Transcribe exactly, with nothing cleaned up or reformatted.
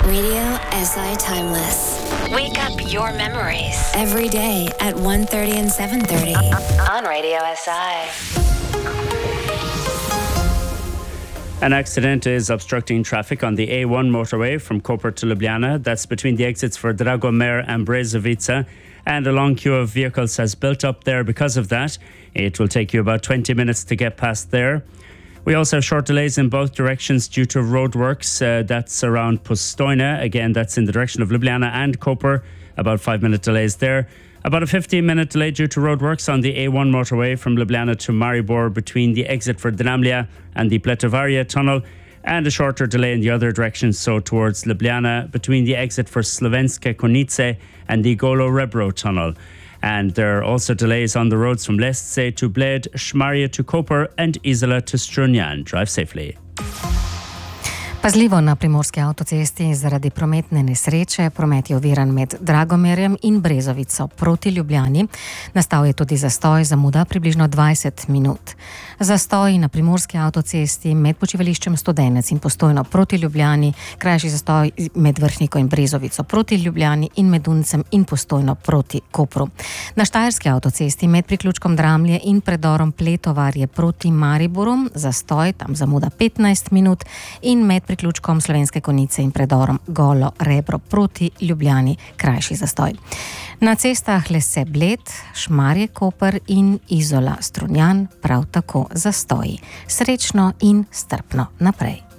Radio S I Timeless. Wake up your memories. Every day at one thirty and seven thirty. On Radio S I. An accident is obstructing traffic on the A one motorway from Koper to Ljubljana. That's between the exits for Dragomir and Brezovica. And a long queue of vehicles has built up there because of that. It will take you about twenty minutes to get past there. We also have short delays in both directions due to roadworks. Uh, that's around Postojna. Again, that's in the direction of Ljubljana and Koper. About five minute delays there. About a fifteen minute delay due to roadworks on the A one motorway from Ljubljana to Maribor between the exit for Dramlja and the Pletovaria tunnel. And a shorter delay in the other direction, so towards Ljubljana between the exit for Slovenske Konjice and the Golo Rebro tunnel. And there are also delays on the roads from Lestce to Bled, Šmarje to Koper and Izola to Strunjan. Drive safely. Pazljivo na primorski avtocesti zaradi prometne nesreče. Promet je oviran med Dragomirjem in Brezovico proti Ljubljani. Nastal je tudi zastoj, zamuda približno dvajset minut. Zastoj na primorski avtocesti med počivališčem Studenec in Postojno proti Ljubljani, krajši zastoj med Vrhniko in Brezovico proti Ljubljani in med Uncem in Postojno proti Kopru. Na štajerski avtocesti med priključkom Dramlje in predorom Pletovarje proti Mariboru, zastoj, tam zamuda petnajst minut, in med priključkom Slovenske Konjice in predorom Golo Rebro proti Ljubljani, krajši zastoj. Na cestah Lestce Bled, Šmarje Koper in Izola Strunjan prav tako zastoji. Srečno in strpno naprej.